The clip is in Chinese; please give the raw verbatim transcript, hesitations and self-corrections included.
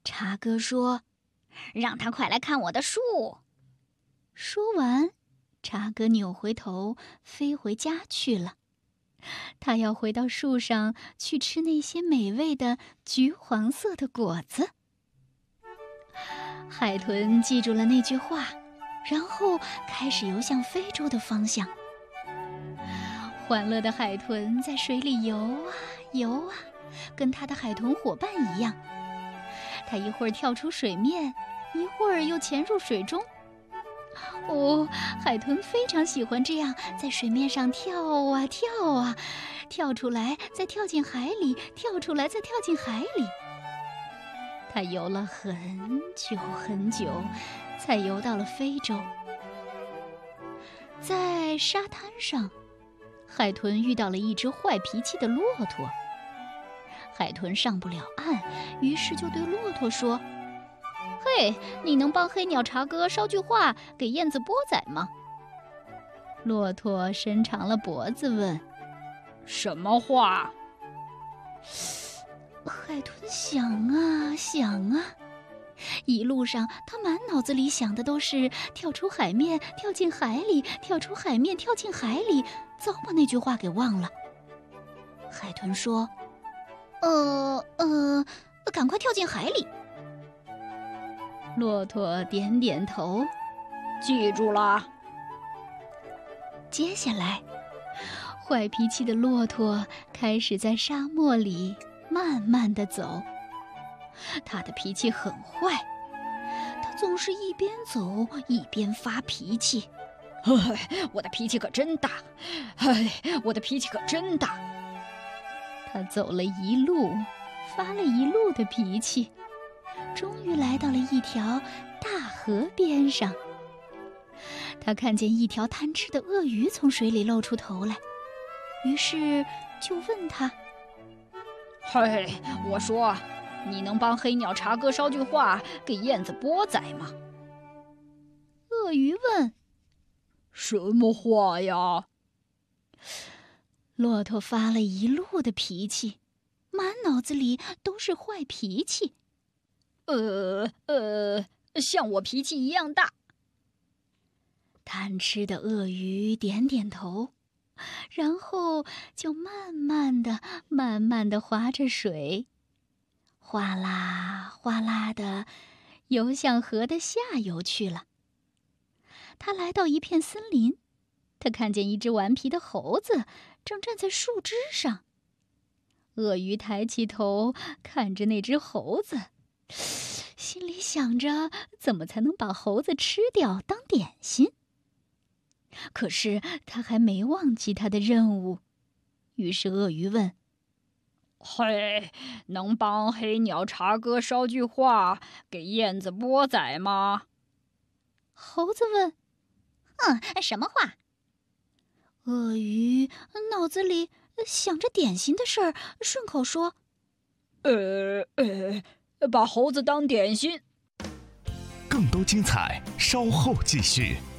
茶哥说：“ 让他快来看我的树。” 说完，茶哥扭回头飞回家去了。他要回到树上去吃那些美味的橘黄色的果子。海豚记住了那句话，然后开始游向非洲的方向。欢乐的海豚在水里游啊游啊，跟他的海豚伙伴一样。他一会儿跳出水面，一会儿又潜入水中。哦，海豚非常喜欢这样在水面上跳啊跳啊，跳出来再跳进海里，跳出来再跳进海里。他游了很久很久，才游到了非洲。在沙滩上，海豚遇到了一只坏脾气的骆驼。海豚上不了岸，于是就对骆驼说：“嘿，你能帮黑鸟茶哥捎句话给燕子波仔吗？”骆驼伸长了脖子问：“ 什么话？” 海豚想啊想啊，一路上他满脑子里想的都是跳出海面，跳进海里，跳出海面，跳进海里，早把那句话给忘了。海豚说：“呃呃，赶快跳进海里。”骆驼点点头， 记住了。 接下来，坏脾气的骆驼开始在沙漠里慢慢地走。他的脾气很坏，他总是一边走一边发脾气。 哎，我的脾气可真大！哎，我的脾气可真大！ 他走了一路，发了一路的脾气，终于来到了一条大河边上。他看见一条贪吃的鳄鱼从水里露出头来，于是就问他：“ 嘿，我说，你能帮黑鸟茶哥捎句话给燕子波仔吗？” 鳄鱼问：“ 什么话呀？” 骆驼发了一路的脾气，满脑子里都是坏脾气。 呃呃，像我脾气一样大。 贪吃的鳄鱼点点头，然后就慢慢的、慢慢的划着水，哗啦哗啦的游向河的下游去了。他来到一片森林，他看见一只顽皮的猴子正站在树枝上。鳄鱼抬起头看着那只猴子，心里想着怎么才能把猴子吃掉当点心。可是他还没忘记他的任务，于是鳄鱼问：“ 嘿，能帮黑鸟茶哥捎句话给燕子波仔吗？” 猴子问：“ 嗯，什么话？” 鳄鱼脑子里想着点心的事儿，顺口说：“ 呃呃，把猴子当点心。” 更多精彩，稍后继续。